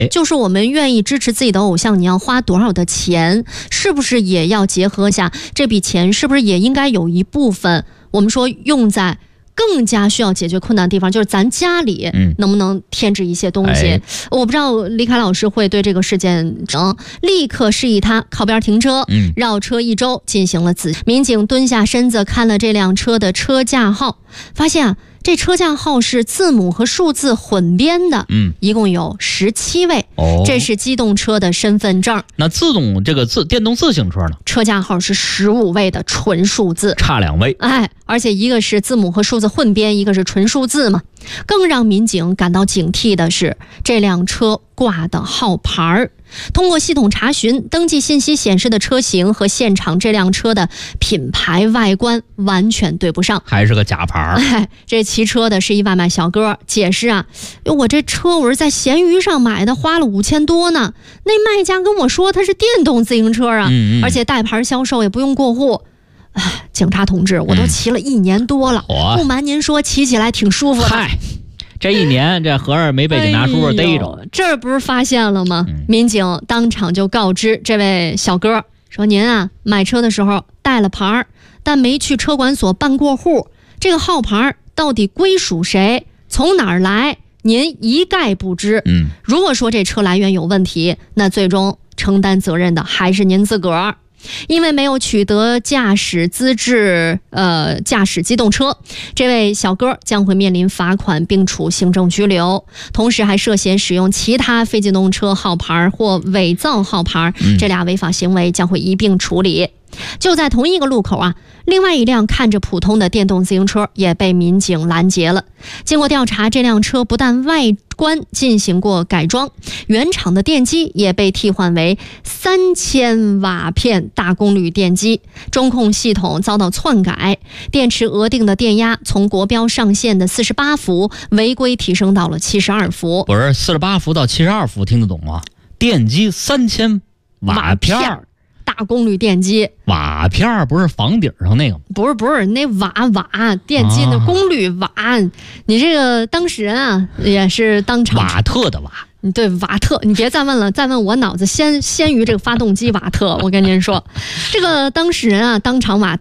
就是我们愿意支持自己的偶像，你要花多少的钱，是不是也要结合一下这笔钱是不是也应该有一部分我们说用在更加需要解决困难的地方，就是咱家里能不能添置一些东西。我不知道李凯老师会对这个事件立刻示意他靠边停车，绕车1周进行了仔细。民警蹲下身子看了这辆车的车架号，发现啊，这车架号是字母和数字混编的，一共有17位，这是机动车的身份证。 那电动自行车呢？ 车架号是15位的纯数字， 差2位。 而且一个是字母和数字混编，一个是纯数字嘛。更让民警感到警惕的是，这辆车挂的号牌。通过系统查询，登记信息显示的车型和现场这辆车的品牌外观完全对不上， 还是个假牌。 这骑车的是一外卖小哥，解释啊，我这车我是在闲鱼上买的，花了5000多呢。那卖家跟我说他是电动自行车啊，而且带牌销售也不用过户。警察同志，我都骑了1年多了，不瞒您说，骑起来挺舒服的。 这1年这合着没被警察叔叔逮着， 这不是发现了吗？民警当场就告知这位小哥说，您啊买车的时候带了牌，但没去车管所办过户，这个号牌到底归属谁，从哪儿来，您一概不知。如果说这车来源有问题，那最终承担责任的还是您自个儿。因为没有取得驾驶资质，驾驶机动车，这位小哥将会面临罚款并处行政拘留，同时还涉嫌使用其他非机动车号牌或伪造号牌，这俩违法行为将会一并处理。就在同一个路口啊，另外一辆看着普通的电动自行车也被民警拦截了。经过调查，这辆车不但外观进行过改装，原厂的电机也被替换为3000瓦片大功率电机，中控系统遭到篡改，电池额定的电压从国标上限的48伏违规提升到了72伏。 不是48伏到72伏听得懂吗？电机3000瓦片， 大功率电机。 瓦片不是房顶上那个？ 不是，那瓦电机的功率瓦。你这个当事人啊，也是当场瓦特的瓦。 对，瓦特，你别再问了，再问我脑子先于这个发动机瓦特。我跟您说，这个当事人啊，当场瓦特